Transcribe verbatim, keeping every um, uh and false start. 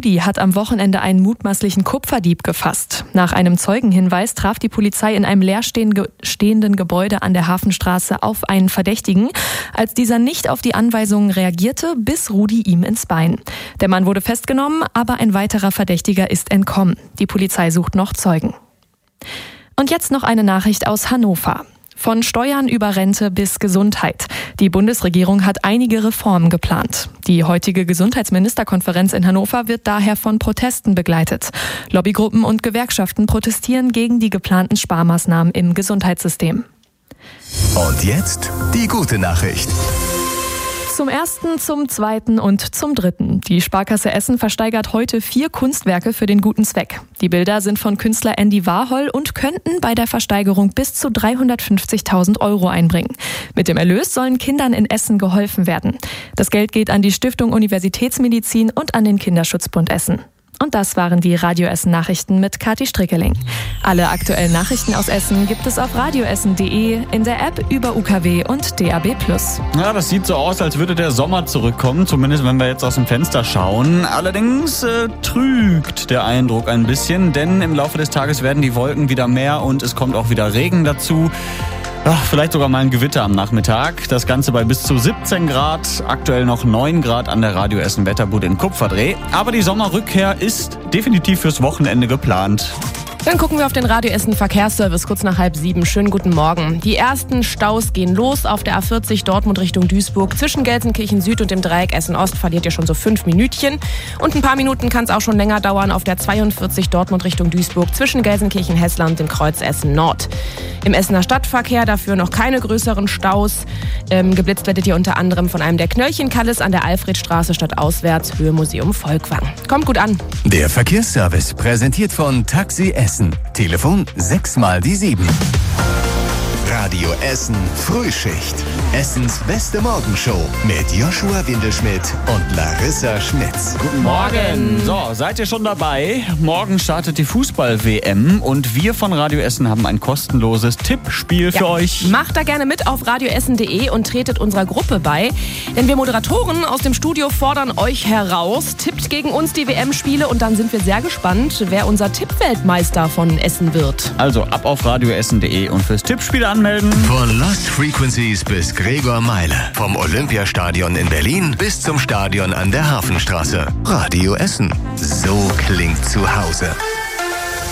Rudi hat am Wochenende einen mutmaßlichen Kupferdieb gefasst. Nach einem Zeugenhinweis traf die Polizei in einem leerstehenden Gebäude an der Hafenstraße auf einen Verdächtigen. Als dieser nicht auf die Anweisungen reagierte, biss Rudi ihm ins Bein. Der Mann wurde festgenommen, aber ein weiterer Verdächtiger ist entkommen. Die Polizei sucht noch Zeugen. Und jetzt noch eine Nachricht aus Hannover. Von Steuern über Rente bis Gesundheit. Die Bundesregierung hat einige Reformen geplant. Die heutige Gesundheitsministerkonferenz in Hannover wird daher von Protesten begleitet. Lobbygruppen und Gewerkschaften protestieren gegen die geplanten Sparmaßnahmen im Gesundheitssystem. Und jetzt die gute Nachricht. Zum ersten, zum zweiten und zum dritten. Die Sparkasse Essen versteigert heute vier Kunstwerke für den guten Zweck. Die Bilder sind von Künstler Andy Warhol und könnten bei der Versteigerung bis zu dreihundertfünfzigtausend Euro einbringen. Mit dem Erlös sollen Kindern in Essen geholfen werden. Das Geld geht an die Stiftung Universitätsmedizin und an den Kinderschutzbund Essen. Und das waren die Radio Essen Nachrichten mit Kathi Strickeling. Alle aktuellen Nachrichten aus Essen gibt es auf radioessen punkt de, in der App, über U K W und D A B plus. Ja, das sieht so aus, als würde der Sommer zurückkommen, zumindest wenn wir jetzt aus dem Fenster schauen. Allerdings äh, trügt der Eindruck ein bisschen, denn im Laufe des Tages werden die Wolken wieder mehr und es kommt auch wieder Regen dazu. Ach, vielleicht sogar mal ein Gewitter am Nachmittag. Das Ganze bei bis zu siebzehn Grad, aktuell noch neun Grad an der Radio Essen Wetterbude in Kupferdreh. Aber die Sommerrückkehr ist definitiv fürs Wochenende geplant. Dann gucken wir auf den Radio Essen Verkehrsservice kurz nach halb sieben. Schönen guten Morgen. Die ersten Staus gehen los auf der A vierzig Dortmund Richtung Duisburg. Zwischen Gelsenkirchen Süd und dem Dreieck Essen Ost verliert ihr schon so fünf Minütchen. Und ein paar Minuten kann es auch schon länger dauern auf der zweiundvierzig Dortmund Richtung Duisburg. Zwischen Gelsenkirchen Hessler und dem Kreuz Essen Nord. Im Essener Stadtverkehr dafür noch keine größeren Staus. Ähm, geblitzt werdet ihr unter anderem von einem der Knöllchenkalles an der Alfredstraße stadtauswärts, Höhe Museum Volkwang. Kommt gut an. Der Verkehrsservice präsentiert von Taxi Essen. Telefon sechs mal die sieben. Radio Essen Frühschicht. Essens beste Morgenshow mit Joshua Windelschmidt und Larissa Schmitz. Guten Morgen. So, seid ihr schon dabei? Morgen startet die Fußball-W M und wir von Radio Essen haben ein kostenloses Tippspiel für ja. euch. Macht da gerne mit auf radioessen punkt de und tretet unserer Gruppe bei. Denn wir Moderatoren aus dem Studio fordern euch heraus. Tippt gegen uns die W M-Spiele und dann sind wir sehr gespannt, wer unser Tippweltmeister von Essen wird. Also ab auf radioessen punkt de und fürs Tippspiel anmelden. Von Lost Frequencies bis Gregor Meile. Vom Olympiastadion in Berlin bis zum Stadion an der Hafenstraße. Radio Essen. So klingt zu Hause.